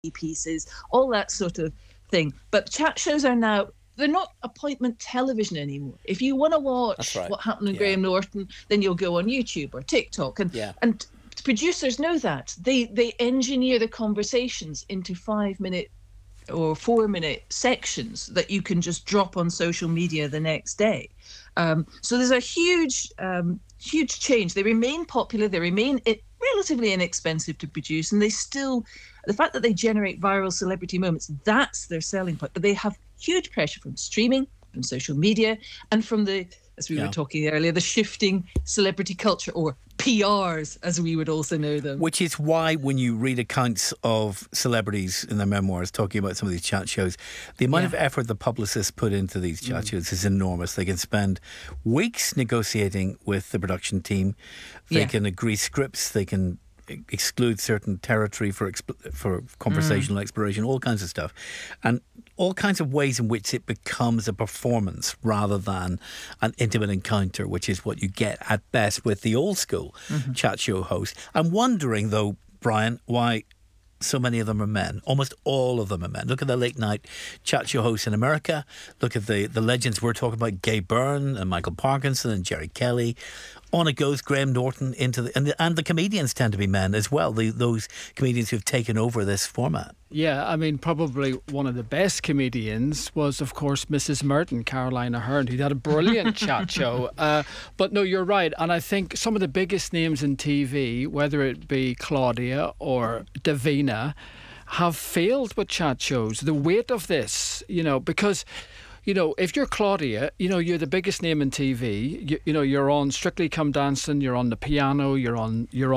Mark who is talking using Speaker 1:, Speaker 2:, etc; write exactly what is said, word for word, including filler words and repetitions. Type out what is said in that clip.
Speaker 1: pieces, all that sort of thing. But chat shows are now, they're not appointment television anymore. If you want to watch
Speaker 2: right.
Speaker 1: what happened to
Speaker 2: Yeah.
Speaker 1: Graham Norton, then you'll go on YouTube or TikTok. And
Speaker 2: Yeah.
Speaker 1: and producers know that. They they engineer the conversations into five minute or four minute sections that you can just drop on social media the next day. Um, so there's a huge, um, huge change. They remain popular. They remain it, relatively inexpensive to produce, and they still, the fact that they generate viral celebrity moments, that's their selling point. But they have huge pressure from streaming, from social media, and from the, as we
Speaker 2: Yeah.
Speaker 1: were talking earlier, the shifting celebrity culture, or P Rs, as we would also know them.
Speaker 2: Which is why when you read accounts of celebrities in their memoirs talking about some of these chat shows, the amount
Speaker 1: Yeah.
Speaker 2: of effort the publicists put into these chat shows is enormous. They can spend weeks negotiating with the production team. They
Speaker 1: Yeah.
Speaker 2: can agree scripts. They can exclude certain territory for exp- for conversational exploration, all kinds of stuff, and all kinds of ways in which it becomes a performance rather than an intimate encounter, which is what you get at best with the old school chat show host. I'm wondering though, Brian, why so many of them are men. Almost all of them are men. Look at the late night chat show hosts in America. Look at the, the legends we're talking about, Gay Byrne and Michael Parkinson and Jerry Kelly. On it goes, Graham Norton into the and the, and the comedians tend to be men as well. The, those comedians who've taken over this format.
Speaker 3: Yeah, I mean, probably one of the best comedians was, of course, Missus Merton, Caroline Aherne, who had a brilliant chat show. Uh, but no, you're right. And I think some of the biggest names in T V, whether it be Claudia or Davina, have failed with chat shows. The weight of this, you know, because... You know, if you're Claudia, you know, you're the biggest name in T V. You, you know, you're on Strictly Come Dancing, you're on the piano, you're on you're